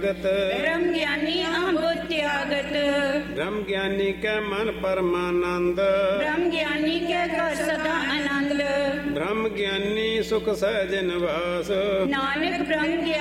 ब्रह्म ज्ञानी अहंबुद्ध त्यागत। ब्रह्म ज्ञानी के मन परमानंद। ब्रह्म ज्ञानी के घर सदा आनंद। ब्रह्म ज्ञानी सुख सहज निवास। नानक ब्रह्म ज्ञानी